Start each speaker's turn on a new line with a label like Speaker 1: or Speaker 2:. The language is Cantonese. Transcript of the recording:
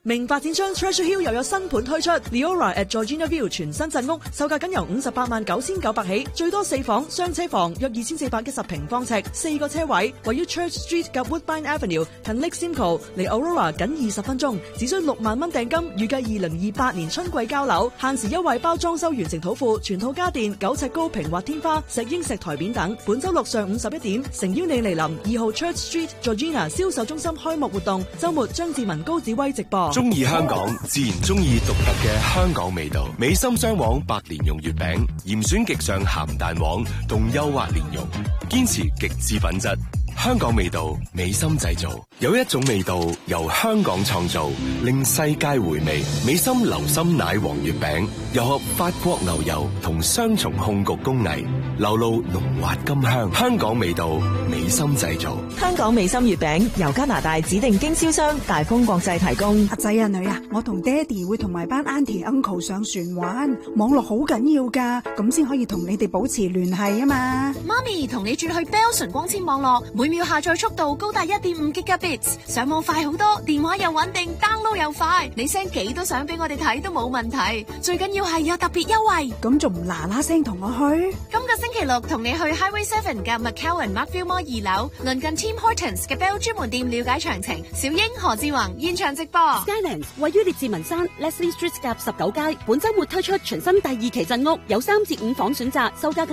Speaker 1: 明發展商 Treasure Hill 又有新盤推出 Leora at Georgina View 全新鎮屋，售價僅由589900起，最多4房雙車房，約2410平方尺，4個車位，位於 Church Street 及 Woodbine Avenue， 近 Lake Simcoe， 離 Aurora 僅20分鐘，只需6萬蚊訂金，預計2028年春季交樓，限時優惠包裝修完成土庫，全套家電9尺高平滑天花、石英石台面等。本周六上午11點，誠邀你嚟臨2號 Church Street Georgina 銷售中心開幕活動，周末張志文高子威直播。
Speaker 2: 中意香港，自然中意獨特嘅香港味道。美心雙黃白蓮蓉月餅，嚴選極上鹹蛋黃，凍優滑蓮蓉，堅持極致品質。香港味道，美心製造。有一種味道由香港創造，令世界回味。美心流心奶黃月餅，又合法國牛油同雙重控焗工藝，流露濃滑甘香。香港味道，美心製造。
Speaker 3: 香港美心月餅由加拿大指定經銷商大豐國際提供。
Speaker 4: 阿仔啊女啊，我同爹哋會同埋班 auntie uncle 上船玩，網絡好緊要噶，咁先可以同你哋保持聯繫啊嘛。
Speaker 5: 媽咪同你轉去 Bell 純光纖網絡，每秒下載速度高達 1.5 Gigabits， 上網快好多，電話又穩定 ，download 又快，你 send 幾多相俾我哋睇都冇問題，最緊要係有特別優惠。
Speaker 4: 咁仲唔嗱嗱聲同我去？
Speaker 5: 今個星期六同你去 Highway 7嘅 McCowan Markville Mall 2樓，鄰近 Tim Hortons 嘅 Bell 專門店了解詳情。小英何志宏現場直播。
Speaker 6: Skylands 位於列治文山 Leslie Street 夾19街，本周末推出全新第2期鎮屋，有3至5房選擇，售價